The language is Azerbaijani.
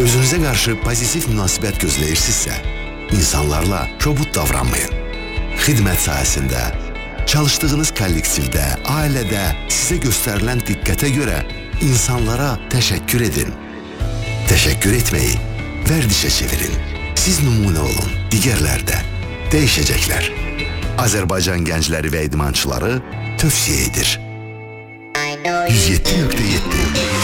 Özünüzə qarşı pozitiv münasibət gözləyirsinizsə, insanlarla kobud davranmayın. Xidmət sahəsində, çalışdığınız kollektivdə, ailədə sizə göstərilən diqqətə görə insanlara təşəkkür edin. Təşəkkür etməyi vərdişə çevirin. Siz nümunə olun, digərlər də dəyişəcəklər. Azərbaycan gəncləri və idmançıları tövsiyə edir. 107.7